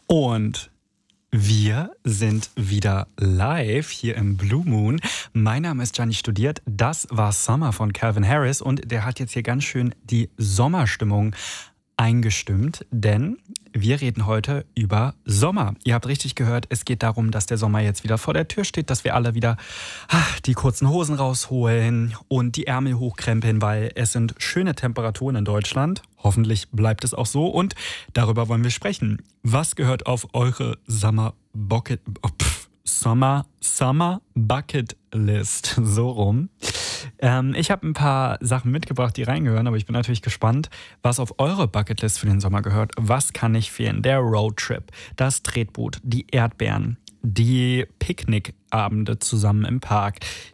Und wir sind wieder live hier im Blue Moon. Mein Name ist Gianni Studiert. Das war Summer von Calvin Harris und der hat jetzt hier ganz schön die Sommerstimmung eingestimmt, denn wir reden heute über Sommer. Ihr habt richtig gehört, es geht darum, dass der Sommer jetzt wieder vor der Tür steht, dass wir alle wieder die kurzen Hosen rausholen und die Ärmel hochkrempeln, weil es sind schöne Temperaturen in Deutschland. Hoffentlich bleibt es auch so und darüber wollen wir sprechen. Was gehört auf eure Summer Bucket List? So rum. Ich habe ein paar Sachen mitgebracht, die reingehören, aber ich bin natürlich gespannt, was auf eure Bucketlist für den Sommer gehört. Was kann nicht fehlen? Der Roadtrip, das Tretboot, die Erdbeeren, die Picknickabende zusammen im Park,